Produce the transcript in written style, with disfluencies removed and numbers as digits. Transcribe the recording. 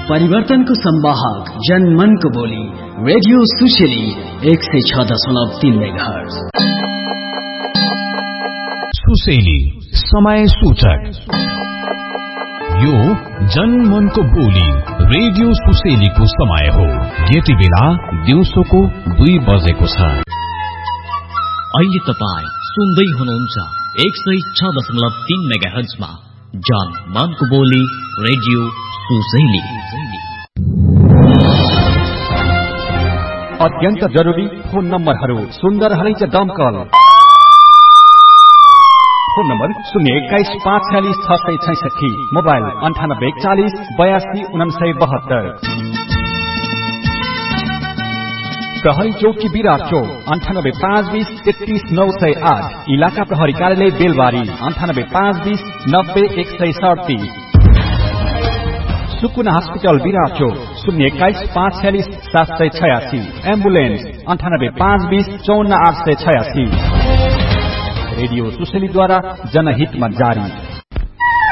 परिवर्तनको संवाहक जनमनको बोली रेडियो सुशेली 106.3 मेगाहर्ज। सुशेली समय सूचक। यो जनमनको बोली रेडियो सुशेलीको समय हो। यति बेला दिउँसोको 2 बजेको छ। अहिले तपाईँ सुन्दै हुनुहुन्छ 106.3 मेगाहर्जमा जनमनको बोली रेडियो सुशेली। अत्यन्त जरुरी फोन नम्बरहरू सुन्दर हरैच दमकल। Phone number 021 546 666, mobile 98 40 82 9972। प्रहरी चौकी विराट चौक 98 520 33 908। इलाका प्रहरी कार्यालय बेलबारी 98 520 90 137। सुकुना हस्पिटल विराट चौक 021 546 786। एम्बुलेन्स 98 520 54 886। रेडियो सुशेलीद्वारा जनहितमा जारी।